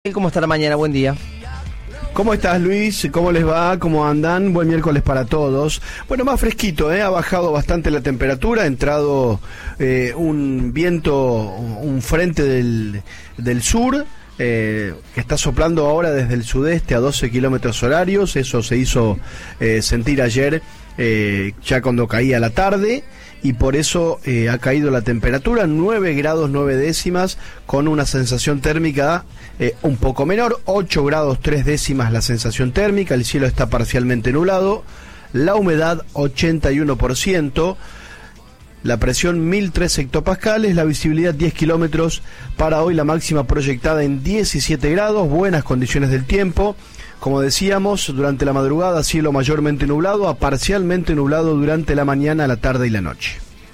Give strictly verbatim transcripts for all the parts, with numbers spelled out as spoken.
¿Cómo está la mañana? Buen día. ¿Cómo estás, Luis? ¿Cómo les va? ¿Cómo andan? Buen miércoles para todos. Bueno, más fresquito, ¿eh? Ha bajado bastante la temperatura, ha entrado eh, un viento, un frente del, del sur, eh, que está soplando ahora desde el sudeste a doce kilómetros horarios. Eso se hizo eh, sentir ayer, eh, ya cuando caía la tarde, y por eso eh, ha caído la temperatura, nueve grados nueve décimas, con una sensación térmica eh, un poco menor, ocho grados tres décimas la sensación térmica, el cielo está parcialmente nublado, la humedad ochenta y uno por ciento, la presión mil tres hectopascales, la visibilidad diez kilómetros, para hoy la máxima proyectada en diecisiete grados, buenas condiciones del tiempo. Como decíamos, durante la madrugada cielo mayormente nublado a parcialmente nublado durante la mañana, la tarde y la noche.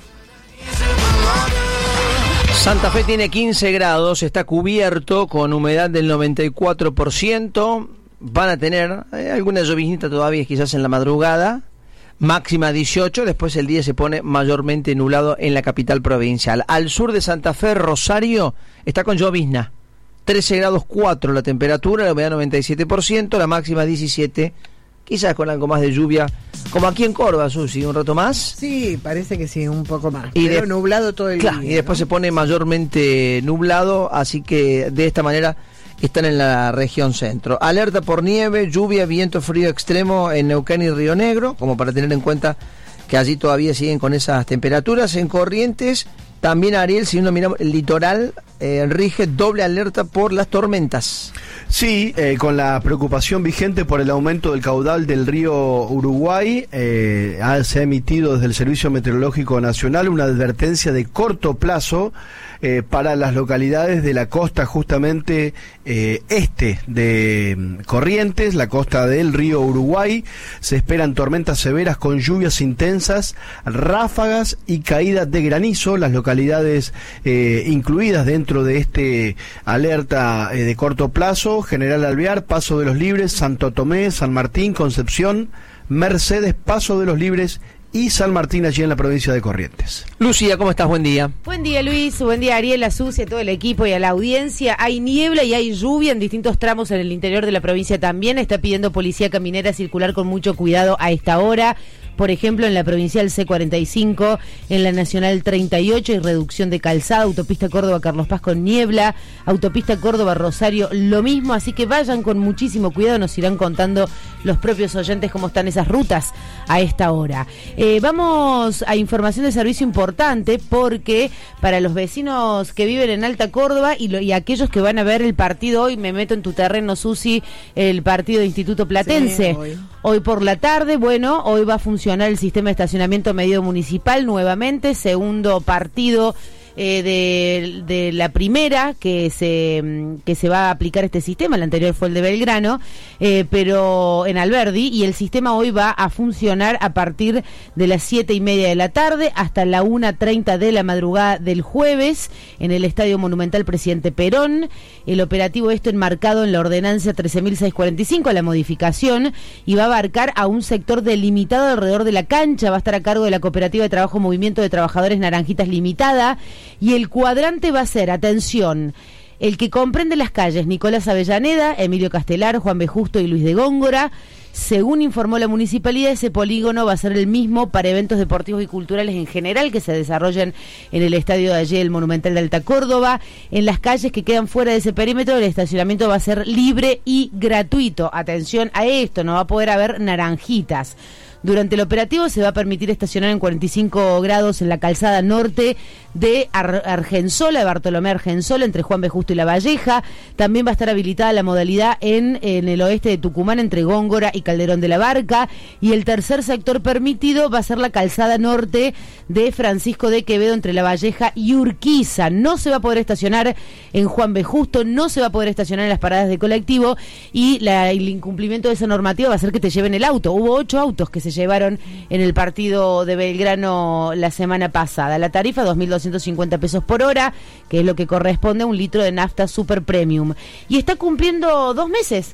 Santa Fe tiene quince grados, está cubierto con humedad del noventa y cuatro por ciento. Van a tener eh, alguna lloviznita todavía quizás en la madrugada. Máxima dieciocho, después el día se pone mayormente nublado en la capital provincial. Al sur de Santa Fe, Rosario, está con llovizna. trece grados cuatro la temperatura, la humedad noventa y siete por ciento, la máxima diecisiete, quizás con algo más de lluvia, como aquí en Córdoba, Susi, un rato más. Sí, parece que sí, un poco más, y pero de... nublado todo el claro, día. Y después, ¿no?, se pone mayormente nublado, así que de esta manera están en la región centro. Alerta por nieve, lluvia, viento frío extremo en Neuquén y Río Negro, como para tener en cuenta que allí todavía siguen con esas temperaturas. En Corrientes, también, Ariel, si uno mira el litoral, eh, rige doble alerta por las tormentas. Sí, eh, con la preocupación vigente por el aumento del caudal del río Uruguay, eh, ha, se ha emitido desde el Servicio Meteorológico Nacional una advertencia de corto plazo eh, para las localidades de la costa justamente eh, este de Corrientes, la costa del río Uruguay. Se esperan tormentas severas con lluvias intensas, ráfagas y caídas de granizo. Las localidades eh, incluidas dentro de este alerta eh, de corto plazo: General Alvear, Paso de los Libres, Santo Tomé, San Martín, Concepción, Mercedes, Paso de los Libres y San Martín, allí en la provincia de Corrientes. Lucía, ¿cómo estás? Buen día. Buen día, Luis. Buen día, Ariel, a Susi, a todo el equipo y a la audiencia. Hay niebla y hay lluvia en distintos tramos en el interior de la provincia también. Está pidiendo Policía Caminera circular con mucho cuidado a esta hora. Por ejemplo, en la provincial C cuarenta y cinco, en la nacional treinta y ocho hay reducción de calzada, autopista Córdoba-Carlos Paz con niebla, autopista Córdoba-Rosario lo mismo, así que vayan con muchísimo cuidado, nos irán contando los propios oyentes cómo están esas rutas a esta hora. Eh, vamos a información de servicio importante, porque para los vecinos que viven en Alta Córdoba y, lo, y aquellos que van a ver el partido hoy, me meto en tu terreno, Susi, el partido de Instituto Platense. Sí, hoy. hoy por la tarde, bueno, hoy va a funcionar el sistema de estacionamiento medio municipal nuevamente, segundo partido eh, de, de la primera que se que se va a aplicar este sistema. El anterior fue el de Belgrano, eh, pero en Alberdi, y el sistema hoy va a funcionar a partir de las siete y media de la tarde hasta la una treinta de la madrugada del jueves en el Estadio Monumental Presidente Perón. El operativo esto enmarcado en la ordenanza trece mil seiscientos cuarenta y cinco, la modificación, y va a abarcar a un sector delimitado alrededor de la cancha. Va a estar a cargo de la Cooperativa de Trabajo Movimiento de Trabajadores Naranjitas Limitada, y el cuadrante va a ser, atención, el que comprende las calles Nicolás Avellaneda, Emilio Castelar, Juan B. Justo y Luis de Góngora. Según informó la municipalidad, ese polígono va a ser el mismo para eventos deportivos y culturales en general que se desarrollen en el estadio de allí, el Monumental de Alta Córdoba. En las calles que quedan fuera de ese perímetro, el estacionamiento va a ser libre y gratuito. Atención a esto, no va a poder haber naranjitas. Durante el operativo se va a permitir estacionar en cuarenta y cinco grados en la calzada norte de Ar- Argensola, de Bartolomé Argensola, entre Juan B. Justo y La Valleja. También va a estar habilitada la modalidad en, en el oeste de Tucumán, entre Góngora y Calderón de la Barca. Y el tercer sector permitido va a ser la calzada norte de Francisco de Quevedo, entre La Valleja y Urquiza. No se va a poder estacionar en Juan B. Justo, no se va a poder estacionar en las paradas de colectivo, y la, el incumplimiento de esa normativa va a ser que te lleven el auto. Hubo ocho autos que se llevaron en el partido de Belgrano la semana pasada. La tarifa, dos mil doscientos cincuenta pesos por hora, que es lo que corresponde a un litro de nafta super premium. Y está cumpliendo dos meses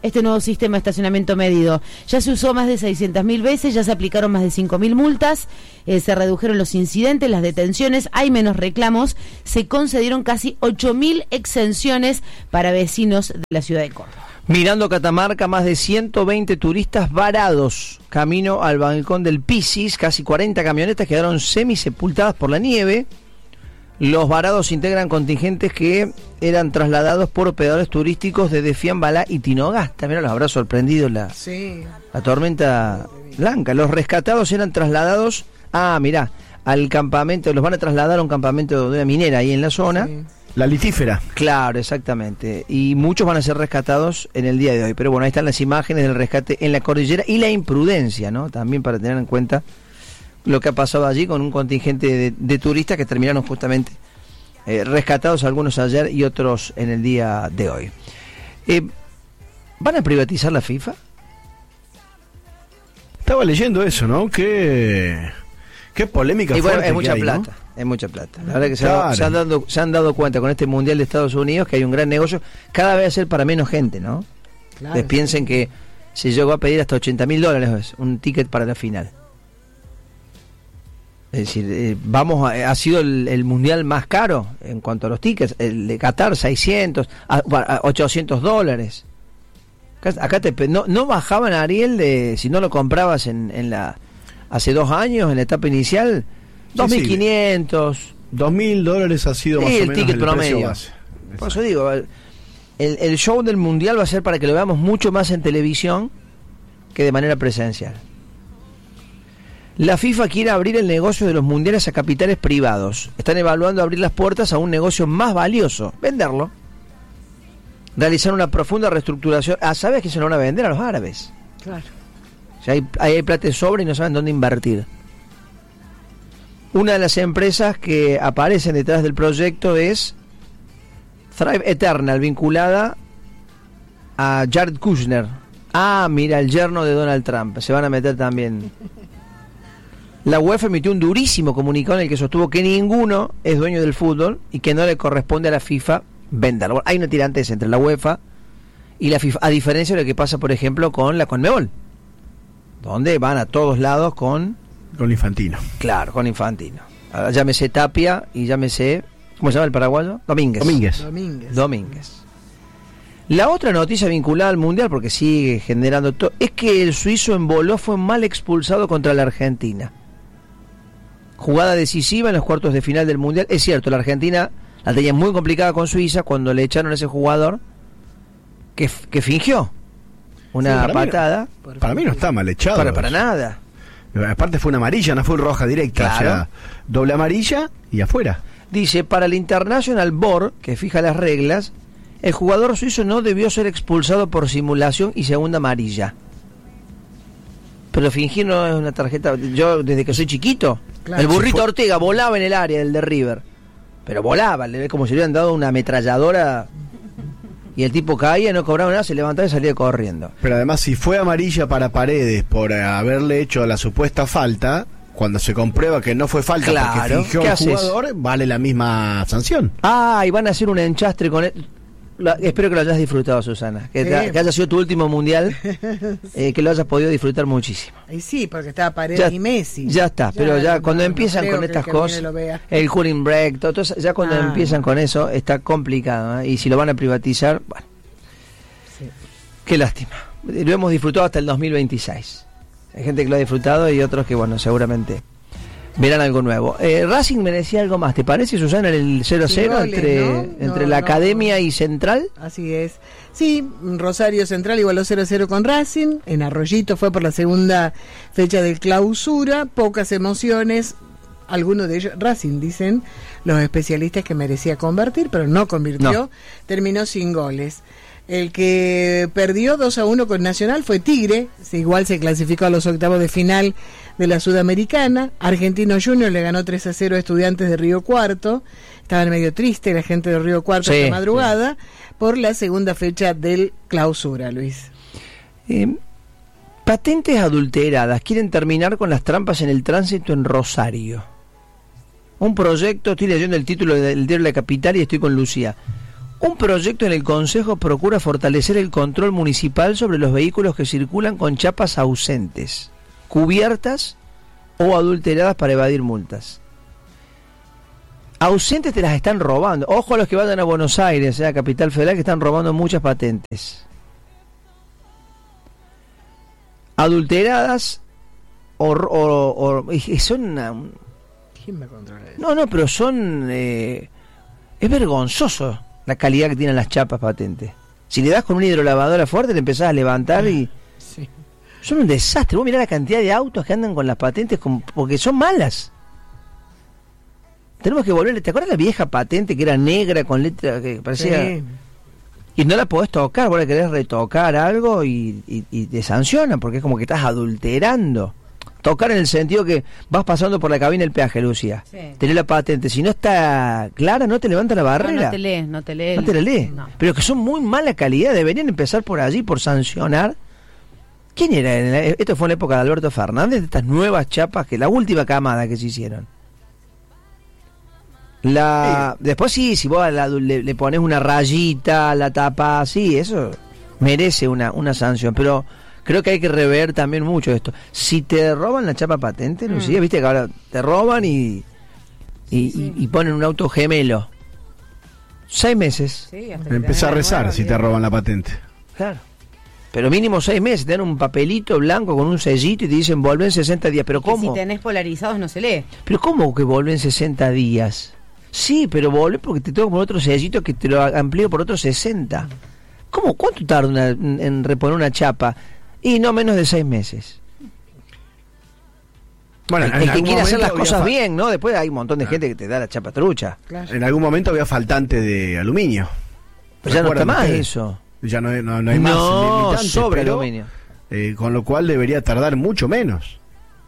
este nuevo sistema de estacionamiento medido. Ya se usó más de seiscientas mil veces, ya se aplicaron más de cinco mil multas, eh, se redujeron los incidentes, las detenciones, hay menos reclamos, se concedieron casi ocho mil exenciones para vecinos de la ciudad de Córdoba. Mirando Catamarca, más de ciento veinte turistas varados camino al balcón del Pisis, casi cuarenta camionetas quedaron semisepultadas por la nieve. Los varados integran contingentes que eran trasladados por operadores turísticos desde Fiambalá y Tinogasta. Mira, los habrá sorprendido la, sí. la tormenta blanca. Los rescatados eran trasladados, ah, mirá, al campamento, los van a trasladar a un campamento de una minera ahí en la zona. Sí. La litífera. Claro, exactamente. Y muchos van a ser rescatados en el día de hoy. Pero bueno, ahí están las imágenes del rescate en la cordillera y la imprudencia, ¿no? También para tener en cuenta lo que ha pasado allí con un contingente de, de turistas que terminaron justamente eh, rescatados, algunos ayer y otros en el día de hoy. Eh, ¿Van a privatizar la FIFA? Estaba leyendo eso, ¿no? Qué, qué polémica. Y bueno, es mucha hay, plata. ¿no? Es mucha plata. La verdad que claro. se, se, han dado, se han dado cuenta con este Mundial de Estados Unidos que hay un gran negocio. Cada vez va a ser para menos gente, ¿no? Claro, Entonces piensen sí. que se llegó a pedir hasta ochenta mil dólares un ticket para la final. Es decir, eh, vamos a, ha sido el, el Mundial más caro en cuanto a los tickets. El de Qatar, seiscientos, a, a ochocientos dólares. Acá, acá te, no, no bajaban, Ariel, de si no lo comprabas en, en la hace dos años, en la etapa inicial, dos mil quinientos. dos mil dólares ha sido más sí, o el menos ticket el promedio. Por eso digo, el, el show del Mundial va a ser para que lo veamos mucho más en televisión que de manera presencial. La FIFA quiere abrir el negocio de los mundiales a capitales privados. Están evaluando abrir las puertas a un negocio más valioso, venderlo. Realizar una profunda reestructuración. Ah, ¿sabes que se lo van a vender a los árabes? Claro. O sea, hay, hay plata de sobra y no saben dónde invertir. Una de las empresas que aparecen detrás del proyecto es Thrive Eternal, vinculada a Jared Kushner. Ah, mira, el yerno de Donald Trump. Se van a meter también. La UEFA emitió un durísimo comunicado en el que sostuvo que ninguno es dueño del fútbol y que no le corresponde a la FIFA venderlo. Hay una tirantez entre la UEFA y la FIFA, a diferencia de lo que pasa, por ejemplo, con la Conmebol, donde van a todos lados con... Con Infantino. Claro, con Infantino. Ahora, llámese Tapia y llámese... ¿Cómo se llama el paraguayo? Domínguez. Domínguez. Domínguez. Domínguez. La otra noticia vinculada al Mundial, porque sigue generando todo, es que el suizo Emboló fue mal expulsado contra la Argentina. Jugada decisiva en los cuartos de final del Mundial. Es cierto, la Argentina la tenía muy complicada con Suiza cuando le echaron a ese jugador que, que fingió una sí, para patada. Mí no, para mí no está mal echado. Para, para nada. Aparte fue una amarilla, no fue roja directa. Claro. O sea, doble amarilla y afuera. Dice, para el International Board, que fija las reglas, el jugador suizo no debió ser expulsado por simulación y segunda amarilla. Pero fingir no es una tarjeta. Yo desde que soy chiquito, claro, el burrito si fue... Ortega volaba en el área del de River, pero volaba, como si le hubieran dado una ametralladora y el tipo caía, no cobraba nada, se levantaba y salía corriendo. Pero además, si fue amarilla para Paredes por haberle hecho la supuesta falta, cuando se comprueba que no fue falta, claro, porque fingió el jugador, vale la misma sanción. Ah, y van a hacer un enchastre con él. La, espero que lo hayas disfrutado, Susana, que, sí. te, que haya sido tu último mundial, eh, que lo hayas podido disfrutar muchísimo. Y sí, porque estaba Paredes y Messi. Ya está, ya, pero ya no, cuando no, empiezan no con estas cosas, el cooling break, todo, todo, ya cuando ah. empiezan con eso está complicado, ¿eh? Y si lo van a privatizar, bueno, sí. Qué lástima. Lo hemos disfrutado hasta el dos mil veintiséis. Hay gente que lo ha disfrutado y otros que, bueno, seguramente verán algo nuevo. Eh, Racing merecía algo más, ¿te parece, Susana, el cero cero entre, ¿no? entre no, la no, Academia no. y Central? Así es. Sí, Rosario Central igualó cero cero con Racing, en Arroyito fue por la segunda fecha del clausura, pocas emociones, algunos de ellos, Racing dicen los especialistas que merecía convertir, pero no convirtió, no. Terminó sin goles. El que perdió dos a uno con Nacional fue Tigre, igual se clasificó a los octavos de final de la Sudamericana. Argentino Junior le ganó tres a cero a Estudiantes de Río Cuarto. Estaban medio triste la gente de Río Cuarto sí, esta madrugada sí. por la segunda fecha del clausura, Luis. Eh, patentes adulteradas quieren terminar con las trampas en el tránsito en Rosario. Un proyecto, estoy leyendo el título del diario La Capital y estoy con Lucía. Un proyecto en el Consejo procura fortalecer el control municipal sobre los vehículos que circulan con chapas ausentes, cubiertas o adulteradas para evadir multas. Ausentes te las están robando. Ojo a los que vayan a Buenos Aires, a Capital Federal, que están robando muchas patentes. Adulteradas o... o, o y son... Una, ¿Quién me controla eso? no, no, pero son... Eh, es vergonzoso la calidad que tienen las chapas patentes. Si le das con una hidrolavadora fuerte, le empezás a levantar y... Sí. Son un desastre. Vos mirá la cantidad de autos que andan con las patentes con, porque son malas. Tenemos que volver... ¿Te acuerdas la vieja patente que era negra con letra que parecía... Sí. Y no la podés tocar, vos le querés retocar algo y, y, y te sancionan porque es como que estás adulterando. Tocar en el sentido que vas pasando por la cabina del peaje, Lucía. Sí. Tenés la patente. Si no está clara, no te levanta la barrera. No, no te lee, no te lee. No te la lee. No. Pero que son muy mala calidad. Deberían empezar por allí, por sancionar. ¿Quién era? Esto fue en la época de Alberto Fernández, de estas nuevas chapas, que la última camada que se hicieron. La, sí. Después sí, si vos la, le, le pones una rayita, la tapa, sí, eso merece una, una sanción, pero creo que hay que rever también mucho esto. Si te roban la chapa patente, Lucía, mm. viste que ahora te roban y, y, sí, sí. y, y ponen un auto gemelo. Seis meses. Sí, empezá a rezar nueva, si bien. Te roban la patente. Claro. Pero mínimo seis meses, te dan un papelito blanco con un sellito y te dicen volver en sesenta días. Pero ¿cómo? Que si tenés polarizados no se lee. Pero ¿cómo que volver en sesenta días? Sí, pero volvé porque te tengo por otro sellito que te lo amplío por otros sesenta. ¿Cómo? ¿Cuánto tarda una, en reponer una chapa? Y no menos de seis meses. Bueno, el, el que quiere hacer las cosas bien, ¿no? Después hay un montón de ah. gente que te da la chapa trucha. Claro. En algún momento había faltante de aluminio. Pues ya no está más ustedes? Eso. Ya no, no, no hay más no, limitantes, sobre pero, aluminio. Eh, con lo cual debería tardar mucho menos.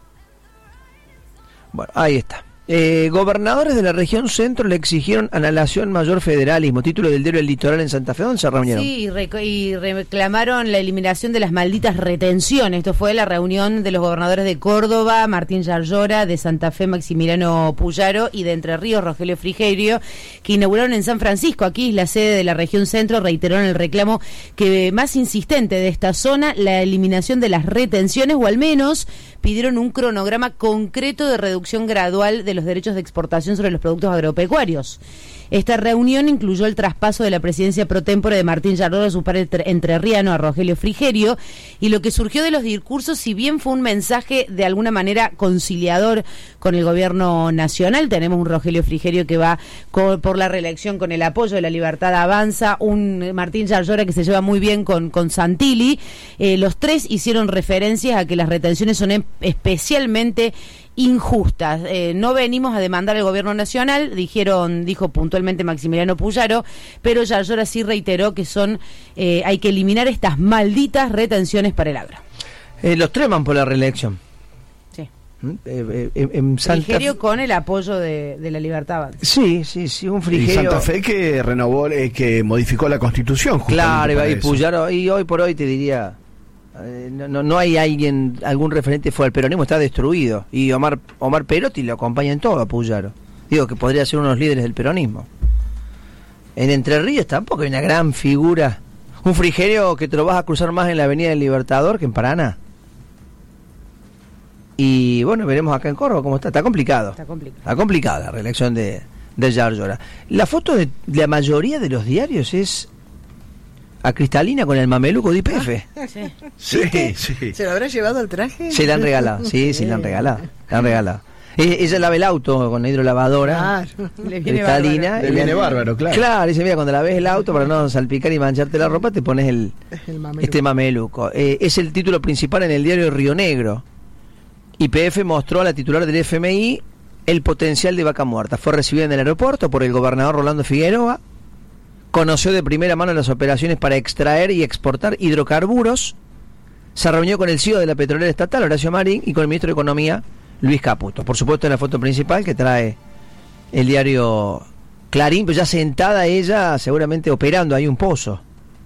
Bueno, ahí está. Eh, gobernadores de la región centro le exigieron a la Nación Mayor Federalismo, título del diario El Litoral en Santa Fe. ¿Dónde se reunieron? Sí, y, rec- y reclamaron la eliminación de las malditas retenciones. Esto fue la reunión de los gobernadores de Córdoba, Martín Yarlora, de Santa Fe, Maximiliano Puyaro, y de Entre Ríos, Rogelio Frigerio, que inauguraron en San Francisco. Aquí la sede de la región centro, reiteraron el reclamo que más insistente de esta zona, la eliminación de las retenciones, o al menos pidieron un cronograma concreto de reducción gradual de los derechos de exportación sobre los productos agropecuarios. Esta reunión incluyó el traspaso de la presidencia pro tempore de Martín Yarlora a su par entrerriano, a Rogelio Frigerio, y lo que surgió de los discursos, si bien fue un mensaje de alguna manera conciliador con el gobierno nacional, tenemos un Rogelio Frigerio que va co- por la reelección con el apoyo de La Libertad Avanza, un Martín Yarlora que se lleva muy bien con, con Santilli, eh, los tres hicieron referencias a que las retenciones son em- especialmente injustas. Eh, no venimos a demandar al gobierno nacional, dijeron, dijo puntualmente Maximiliano Puyaro, pero Yarlora sí reiteró que son, eh, hay que eliminar estas malditas retenciones para el agro. Eh, los tres van por la reelección. Sí. Eh, eh, en Santa Frigerio Fe... con el apoyo de, de La Libertad Avanza. Sí, sí, sí, un Frigerio. Y Santa Fe que renovó, eh, que modificó la Constitución. Claro, y Puyaro, y hoy por hoy te diría... No, no, no hay alguien, algún referente fuera. El peronismo está destruido y Omar Omar Perotti lo acompaña en todo a Puyaro. Digo que podría ser uno de los líderes del peronismo. En Entre Ríos tampoco hay una gran figura. Un Frigerio que te lo vas a cruzar más en la Avenida del Libertador que en Paraná. Y bueno, veremos acá en Córdoba cómo está. Está complicado. Está complicado. Está complicada la reelección de, de Yarlora. La foto de la mayoría de los diarios es a Cristalina con el mameluco de Y P F. Sí. Sí, sí. ¿Se lo habrá llevado el traje? Se la han regalado, sí, sí, la han regalado. La han regalado. Eh, ella lava el auto con la hidrolavadora. Claro, le viene Cristalina. Bárbaro. Le viene bárbaro, claro. Claro, dice, mira, cuando laves el auto, para no salpicar y mancharte la ropa, te pones el, el mameluco. Este mameluco. Eh, es el título principal en el diario Río Negro. Y P F mostró a la titular del F M I el potencial de Vaca Muerta. Fue recibida en el aeropuerto por el gobernador Rolando Figueroa. Conoció de primera mano las operaciones para extraer y exportar hidrocarburos. Se reunió con el C E O de la petrolera estatal, Horacio Marín, y con el ministro de Economía, Luis Caputo. Por supuesto, en la foto principal que trae el diario Clarín, pero ya sentada ella, seguramente operando ahí un pozo.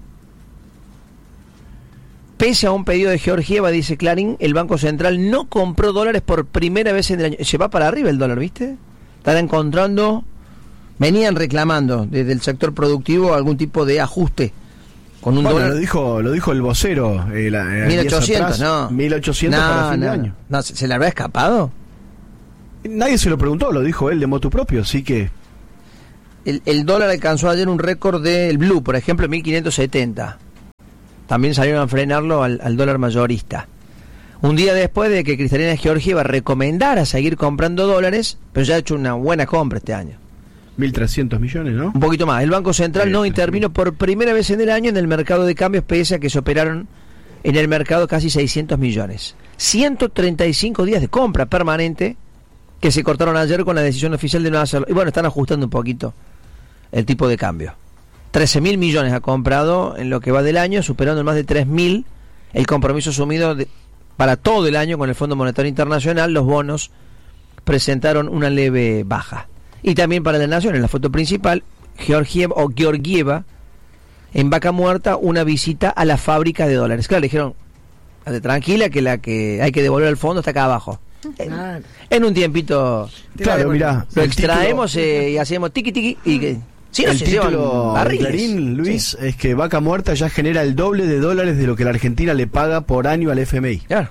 Pese a un pedido de Georgieva, dice Clarín, el Banco Central no compró dólares por primera vez en el año. Se va para arriba el dólar, ¿viste? Están encontrando venían reclamando desde el sector productivo algún tipo de ajuste con un bueno, dólar. Lo dijo, lo dijo el vocero. Eh, la, eh, mil ochocientos, no. mil ochocientos no, para fin no, de año. No, ¿se, se le habrá escapado? Nadie se lo preguntó, lo dijo él de motu propio, así que... El, el dólar alcanzó ayer un récord del Blue, por ejemplo, mil quinientos setenta. También salieron a frenarlo al, al dólar mayorista. Un día después de que Cristalina Georgieva recomendara seguir comprando dólares, pero ya ha hecho una buena compra este año. mil trescientos millones, ¿no? Un poquito más. El Banco Central Sí, no sí, intervino sí. por primera vez en el año en el mercado de cambios, pese a que se operaron en el mercado casi seiscientos millones. ciento treinta y cinco días de compra permanente que se cortaron ayer con la decisión oficial de no hacerlo. Y bueno, están ajustando un poquito el tipo de cambio. trece mil millones ha comprado en lo que va del año, superando en más de tres mil el compromiso asumido de, para todo el año con el Fondo Monetario Internacional. Los bonos presentaron una leve baja. Y también para la Nación, en la foto principal, Georgieva o Georgieva, en Vaca Muerta, una visita a la fábrica de dólares. Claro, le dijeron, "Ande tranquila, que la que hay que devolver al fondo está acá abajo". En, en un tiempito Claro, mirá, lo el extraemos título- eh, y hacemos tiqui tiqui y que si no el se llevan título de barriles. Clarín, Luis, Sí, es que Vaca Muerta ya genera el doble de dólares de lo que la Argentina le paga por año al F M I. claro.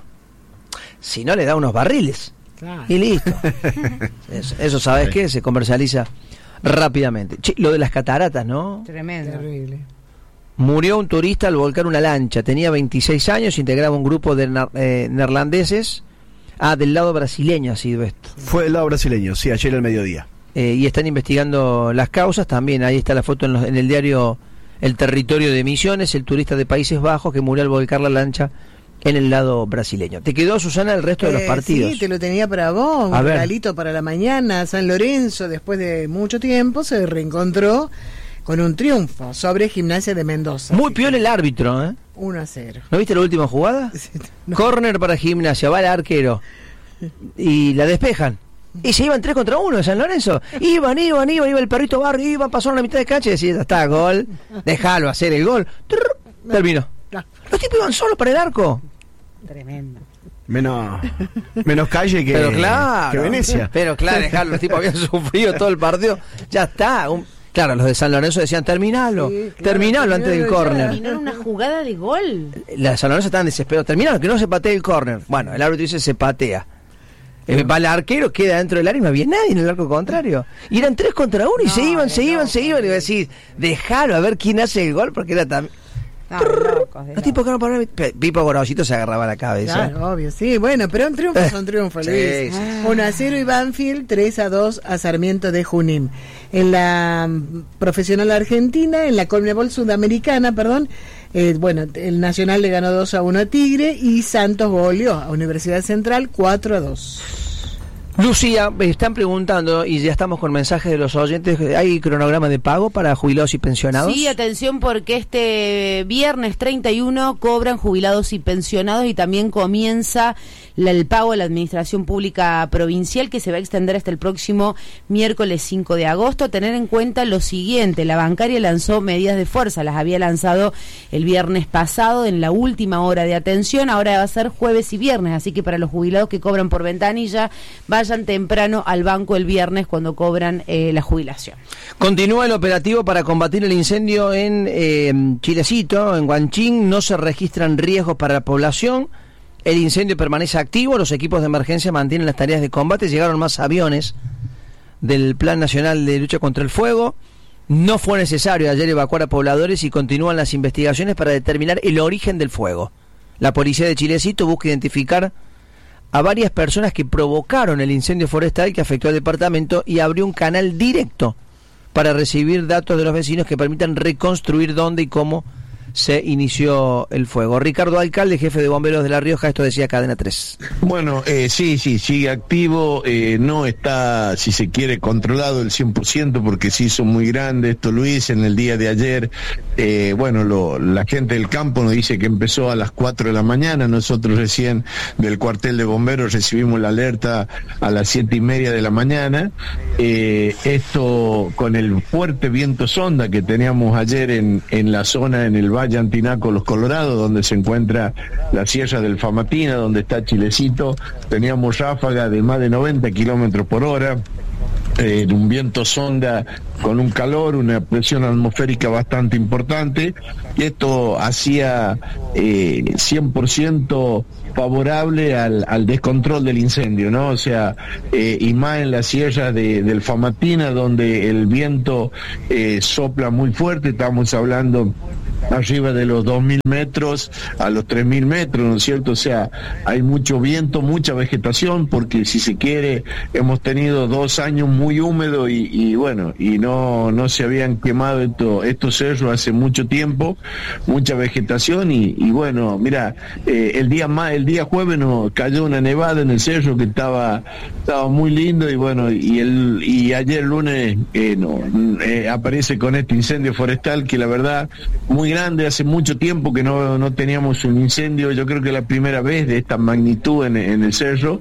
Si no le da unos barriles Claro. y listo. Eso, eso ¿sabes qué? Se comercializa rápidamente. Che, lo de las cataratas, ¿no? Tremendo. Terrible. Murió un turista al volcar una lancha. Tenía veintiséis años, integraba un grupo de ner- eh, neerlandeses. Ah, del lado brasileño ha sido esto. Fue del lado brasileño, sí, ayer al mediodía. Eh, y están investigando las causas. También ahí está la foto en, los- en el diario El Territorio de Misiones, el turista de Países Bajos que murió al volcar la lancha en el lado brasileño. ¿Te quedó, Susana, el resto de los Eh, partidos? Sí, te lo tenía para vos, A un ver. regalito para la mañana. San Lorenzo, después de mucho tiempo, se reencontró con un triunfo sobre Gimnasia de Mendoza. Muy piola el árbitro, ¿eh? uno a cero. ¿No viste la última jugada? No. Corner para Gimnasia, va el arquero y la despejan. Y se iban tres contra uno de San Lorenzo. Iban, iban, iban, iba el perrito Barrio, iban, pasaron la mitad de cancha y decían, ya está, gol, déjalo hacer el gol. Trrr, terminó. No. Los tipos iban solos para el arco. Tremendo. Menos, menos calle que, Pero claro, que Venecia. Pero claro, dejarlo, los tipos habían sufrido todo el partido. Ya está. Un, claro, los de San Lorenzo decían, terminalo, Sí, claro, terminalo antes del terminalo ya. córner. Terminó en una jugada de gol. La San Lorenzo estaban desesperados, terminalo, que no se patee el córner. Bueno, el árbitro dice, se patea. Eh, va el arquero, queda dentro del área y no había nadie en el arco contrario. Y eran tres contra uno y se iban, se iban, se iban. Y iba a decir, dejalo a ver quién hace el gol, porque era tan... No, locos, de Los tipos que no paraban. Pipo Gorosito se agarraba la cabeza. Claro, obvio, sí. Bueno, pero un triunfo son triunfos, Sí, Luis. sí, uno a cero y Banfield, tres a dos a Sarmiento de Junín. En la mm, profesional argentina, en la Conmebol sudamericana, perdón, eh, bueno, el Nacional le ganó dos a uno a Tigre y Santos goleó a Universidad Central cuatro a dos. Lucía, me están preguntando, y ya estamos con mensajes de los oyentes, ¿hay cronograma de pago para jubilados y pensionados? Sí, atención porque este viernes treinta y uno cobran jubilados y pensionados y también comienza la, el pago de la Administración Pública Provincial que se va a extender hasta el próximo miércoles cinco de agosto. Tener en cuenta lo siguiente, la bancaria lanzó medidas de fuerza, las había lanzado el viernes pasado en la última hora de atención, ahora va a ser jueves y viernes, así que para los jubilados que cobran por ventanilla, vayan temprano al banco el viernes cuando cobran eh, la jubilación. Continúa el operativo para combatir el incendio en eh, Chilecito, en Guanchín. No se registran riesgos para la población. El incendio permanece activo. Los equipos de emergencia mantienen las tareas de combate. Llegaron más aviones del Plan Nacional de Lucha contra el Fuego. No fue necesario ayer evacuar a pobladores y continúan las investigaciones para determinar el origen del fuego. La policía de Chilecito busca identificar a varias personas que provocaron el incendio forestal que afectó al departamento y abrió un canal directo para recibir datos de los vecinos que permitan reconstruir dónde y cómo se inició el fuego. Ricardo Alcalde, jefe de bomberos de La Rioja, esto decía Cadena tres. Bueno, eh, sí, sí, sigue activo, eh, no está, si se quiere, controlado el cien por ciento porque se hizo muy grande esto, Luis, en el día de ayer. Eh, bueno, lo, la gente del campo nos dice que empezó a las cuatro de la mañana, nosotros recién del cuartel de bomberos recibimos la alerta a las siete y media de la mañana. Eh, esto con el fuerte viento sonda que teníamos ayer en, en la zona, en el Valle Antinaco, Los Colorados, donde se encuentra la Sierra del Famatina, donde está Chilecito, teníamos ráfagas de más de noventa kilómetros por hora. eh, un viento sonda con un calor, una presión atmosférica bastante importante, y esto hacía eh, cien por ciento favorable al, al descontrol del incendio, ¿no? O sea, eh, y más en la sierra de, del Famatina, donde el viento eh, sopla muy fuerte, estamos hablando arriba de los dos mil metros a los tres mil metros, ¿no es cierto? O sea, hay mucho viento, mucha vegetación, porque si se quiere, hemos tenido dos años muy húmedos y, y bueno, y no, no se habían quemado esto, estos cerros hace mucho tiempo, mucha vegetación y, y bueno, mira, eh, el día más, el día jueves nos cayó una nevada en el cerro que estaba, estaba muy lindo y bueno, y el, y ayer lunes eh, no, eh, aparece con este incendio forestal que la verdad, muy grande, hace mucho tiempo que no, no teníamos un incendio, yo creo que la primera vez de esta magnitud en, en el cerro.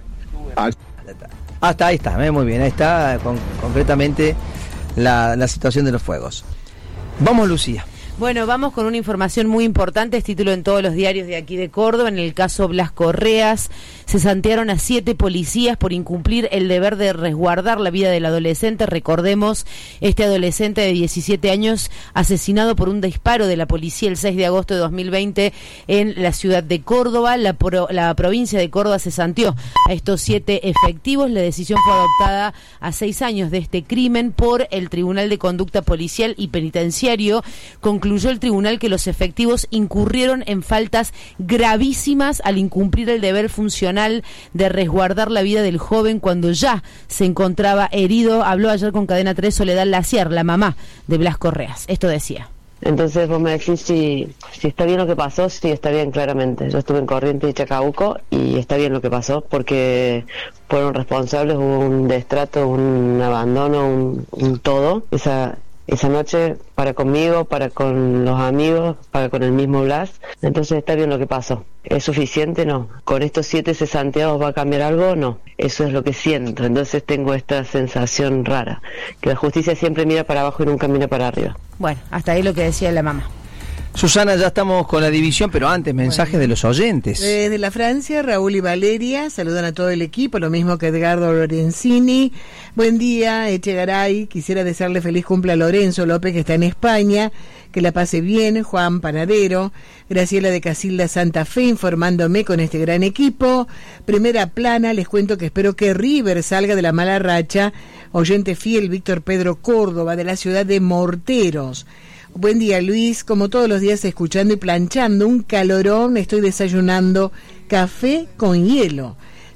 Hasta ahí está, ¿eh? Muy bien, ahí está con, concretamente la, la situación de los fuegos. Vamos, Lucía. Bueno, vamos con una información muy importante, es título en todos los diarios de aquí de Córdoba. En el caso Blas Correas, se santearon a siete policías por incumplir el deber de resguardar la vida del adolescente. Recordemos, este adolescente de diecisiete años asesinado por un disparo de la policía el seis de agosto de dos mil veinte en la ciudad de Córdoba. La, pro, la provincia de Córdoba se santeó a estos siete efectivos. La decisión fue adoptada a seis años de este crimen por el Tribunal de Conducta Policial y Penitenciario. Concluyó el tribunal que los efectivos incurrieron en faltas gravísimas al incumplir el deber funcional de resguardar la vida del joven cuando ya se encontraba herido. Habló ayer con Cadena tres Soledad Lacier, la mamá de Blas Correas. Esto decía. Entonces vos me decís si, si está bien lo que pasó. Sí, está bien, claramente. Yo estuve en Corrientes y Chacabuco y está bien lo que pasó porque fueron responsables, hubo un destrato, un abandono, un, un todo. Esa esa noche para conmigo, para con los amigos, para con el mismo Blas. Entonces está bien lo que pasó. ¿Es suficiente? No. ¿Con estos siete cesanteados va a cambiar algo? No. Eso es lo que siento. Entonces tengo esta sensación rara, que la justicia siempre mira para abajo y nunca mira para arriba. Bueno, hasta ahí lo que decía la mamá. Susana, ya estamos con la división, pero antes, mensajes bueno, de los oyentes. Desde la Francia, Raúl y Valeria saludan a todo el equipo, lo mismo que Edgardo Lorenzini. Buen día, Echegaray. Quisiera desearle feliz cumple a Lorenzo López, que está en España, que la pase bien. Juan Panadero. Graciela de Casilda Santa Fe, informándome con este gran equipo. Primera plana, les cuento que espero que River salga de la mala racha. Oyente fiel, Víctor Pedro Córdoba, de la ciudad de Morteros. Buen día, Luis, como todos los días escuchando y planchando, un calorón, estoy desayunando café con hielo.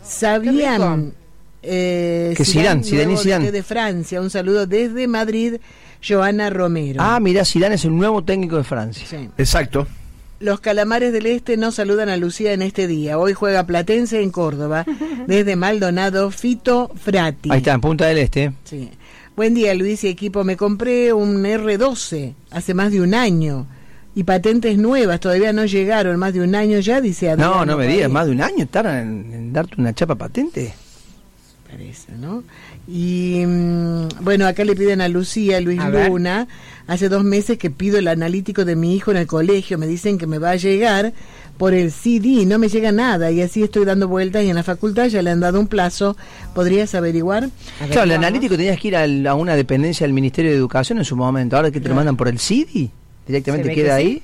¿Sabían eh, que Zidane, Zidane y Zidane de Francia? Un saludo desde Madrid, Joana Romero. Ah, mira, Zidane es el nuevo técnico de Francia. Sí. Exacto. Los calamares del Este no saludan a Lucía en este día. Hoy juega Platense en Córdoba, desde Maldonado, Fito Frati. Ahí está, en Punta del Este. Sí. Buen día, Luis y equipo. Me compré un erre doce hace más de un año y patentes nuevas todavía no llegaron. Más de un año ya, dice Adriano. No, no me digas, más de un año tardan en, en darte una chapa patente. Parece, ¿no? Y mmm, bueno, acá le piden a Lucía, Luis a Luna, hace dos meses que pido el analítico de mi hijo en el colegio. Me dicen que me va a llegar por el C D, no me llega nada y así estoy dando vueltas y en la facultad ya le han dado un plazo. ¿Podrías averiguar? Claro, el analítico tenías que ir a, a una dependencia del Ministerio de Educación en su momento. Ahora que te claro. lo mandan por el C D, directamente queda ahí.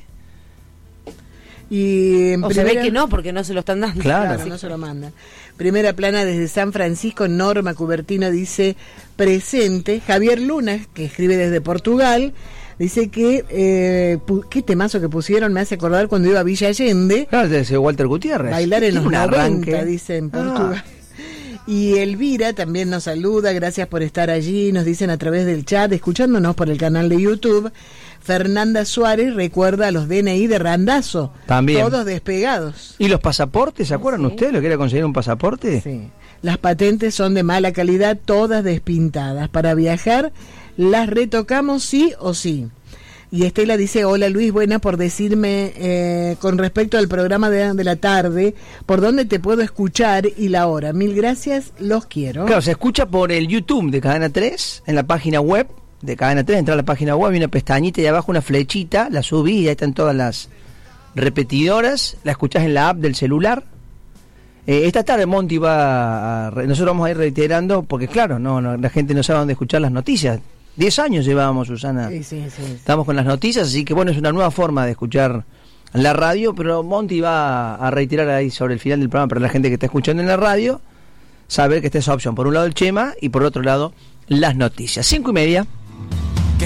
Sí. Y o primera... se ve que no, porque no se lo están dando. Claro, claro, no se lo mandan. Primera plana desde San Francisco, Norma Cubertino dice presente. Javier Luna, que escribe desde Portugal, dice que eh, pu- qué temazo que pusieron, me hace acordar cuando iba a Villa Allende. Claro, desde Walter Gutiérrez. Bailar en los noventa, dice en Portugal. Ah. Y Elvira también nos saluda, gracias por estar allí, nos dicen a través del chat, escuchándonos por el canal de YouTube. Fernanda Suárez recuerda a los D N I de Randazzo, también. Todos despegados. ¿Y los pasaportes? ¿Se acuerdan sí. ustedes lo que era conseguir un pasaporte? Sí. Las patentes son de mala calidad, todas despintadas. Para viajar las retocamos sí o sí. Y Estela dice, hola Luis, buena por decirme eh, con respecto al programa de, de la tarde, por dónde te puedo escuchar y la hora. Mil gracias, los quiero. Claro, se escucha por el YouTube de Cadena tres, en la página web de Cadena tres, entra a la página web, hay una pestañita y abajo una flechita, la subí y ahí están todas las repetidoras, la escuchás en la app del celular Eh, esta tarde Monty va a, re- nosotros vamos a ir reiterando, porque claro, no, no la gente no sabe dónde escuchar las noticias. Diez años llevábamos, Susana. Sí, sí, sí. Estamos con las noticias, así que bueno, es una nueva forma de escuchar la radio, pero Monty va a reiterar ahí sobre el final del programa para la gente que está escuchando en la radio, saber que está esa opción. Por un lado el Chema y por otro lado las noticias. Cinco y media.